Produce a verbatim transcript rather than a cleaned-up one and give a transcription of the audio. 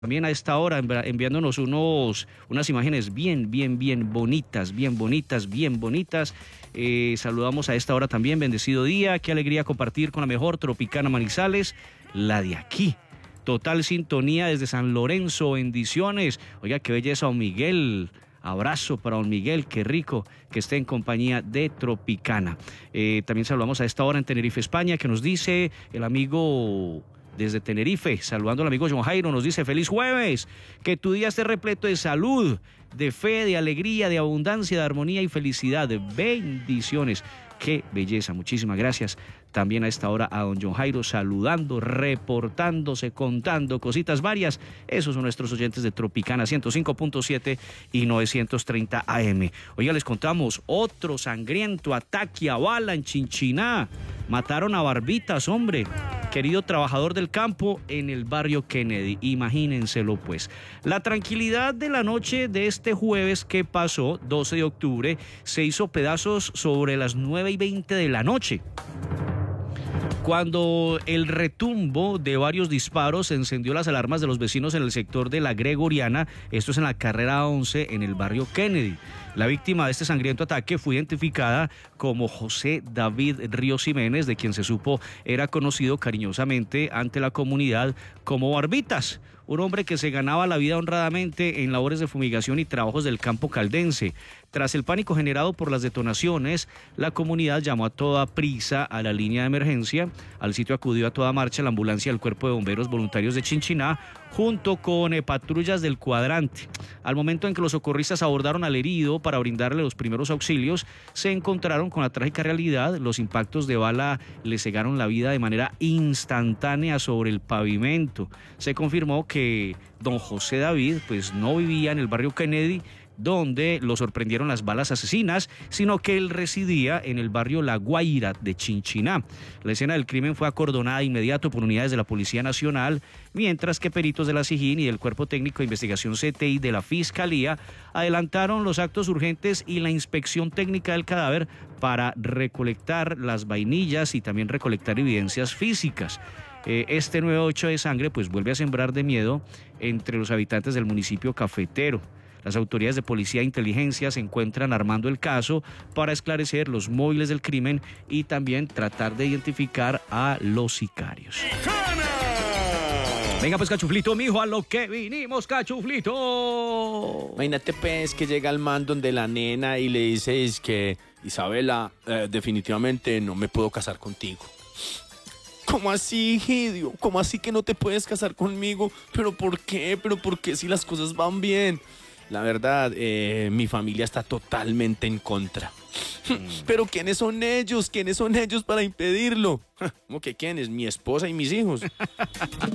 También a esta hora envi- enviándonos unos, unas imágenes bien, bien, bien bonitas, bien bonitas, bien bonitas. Eh, saludamos a esta hora también, bendecido día, qué alegría compartir con la mejor Tropicana Manizales, la de aquí. Total sintonía desde San Lorenzo, bendiciones. Oiga, qué belleza, don Miguel. Abrazo para don Miguel, qué rico que esté en compañía de Tropicana. Eh, también saludamos a esta hora en Tenerife, España, que nos dice el amigo desde Tenerife, saludando al amigo John Jairo, nos dice: feliz jueves, que tu día esté repleto de salud, de fe, de alegría, de abundancia, de armonía y felicidad, de bendiciones. Qué belleza, muchísimas gracias también a esta hora a don John Jairo, saludando, reportándose, contando cositas varias. Esos son nuestros oyentes de Tropicana ciento cinco punto siete y novecientos treinta A M. Oiga, les contamos otro sangriento ataque a bala en Chinchiná. Mataron a Barbitas, hombre, querido trabajador del campo en el barrio Kennedy, imagínenselo pues. La tranquilidad de la noche de este jueves que pasó, doce de octubre, se hizo pedazos sobre las nueve y veinte de la noche, cuando el retumbo de varios disparos encendió las alarmas de los vecinos en el sector de la Gregoriana, esto es en la carrera once en el barrio Kennedy. La víctima de este sangriento ataque fue identificada como José David Ríos Jiménez, de quien se supo era conocido cariñosamente ante la comunidad como Barbitas, un hombre que se ganaba la vida honradamente en labores de fumigación y trabajos del campo caldense. Tras el pánico generado por las detonaciones, la comunidad llamó a toda prisa a la línea de emergencia. Al sitio acudió a toda marcha la ambulancia del Cuerpo de Bomberos Voluntarios de Chinchiná, junto con eh, patrullas del cuadrante. Al momento en que los socorristas abordaron al herido para brindarle los primeros auxilios, se encontraron con la trágica realidad. Los impactos de bala le cegaron la vida de manera instantánea sobre el pavimento. Se confirmó que don José David pues no vivía en el barrio Kennedy, donde lo sorprendieron las balas asesinas, sino que él residía en el barrio La Guaira de Chinchiná. La escena del crimen fue acordonada de inmediato por unidades de la Policía Nacional, mientras que peritos de la SIJIN y del Cuerpo Técnico de Investigación C T I de la Fiscalía adelantaron los actos urgentes y la inspección técnica del cadáver para recolectar las vainillas y también recolectar evidencias físicas. Eh, este nuevo hecho de sangre pues vuelve a sembrar de miedo entre los habitantes del municipio cafetero. Las autoridades de policía e inteligencia se encuentran armando el caso para esclarecer los móviles del crimen y también tratar de identificar a los sicarios. Venga pues, Cachuflito, mijo, a lo que vinimos, Cachuflito. Imagínate pues que llega al man donde la nena y le dice: es que Isabela, eh, definitivamente no me puedo casar contigo. ¿Cómo así, Gidio? ¿Cómo así que no te puedes casar conmigo? ¿Pero por qué? ¿Pero por qué si las cosas van bien? La verdad, eh, mi familia está totalmente en contra. Mm. ¿Pero quiénes son ellos? ¿Quiénes son ellos para impedirlo? ¿Cómo que quiénes? Mi esposa y mis hijos.